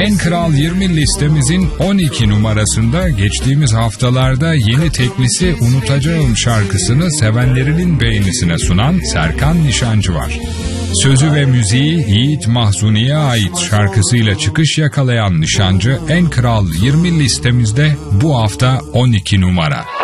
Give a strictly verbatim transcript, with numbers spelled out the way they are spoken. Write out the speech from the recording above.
En Kral yirmi listemizin on iki numarasında geçtiğimiz haftalarda yeni teklisi Unutacağım şarkısını sevenlerinin beğenisine sunan Serkan Nişancı var. Sözü ve müziği Yiğit Mahzuni'ye ait şarkısıyla çıkış yakalayan Nişancı En Kral yirmi listemizde bu hafta on iki numara.